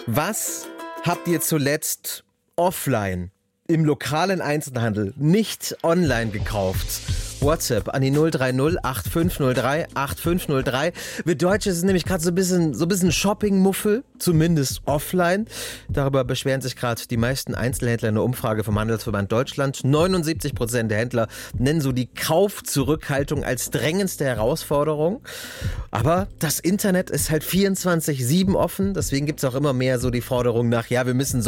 Was habt ihr zuletzt offline im lokalen Einzelhandel, nicht online gekauft? WhatsApp an die 030 8503 8503. Wir Deutsche sind nämlich gerade so ein bisschen Shopping-Muffel, zumindest offline. Darüber beschweren sich gerade die meisten Einzelhändler in der Umfrage vom Handelsverband Deutschland. 79% der Händler nennen so die Kaufzurückhaltung als drängendste Herausforderung. Aber das Internet ist halt 24/7 offen. Deswegen gibt es auch immer mehr so die Forderung nach, ja, wir müssen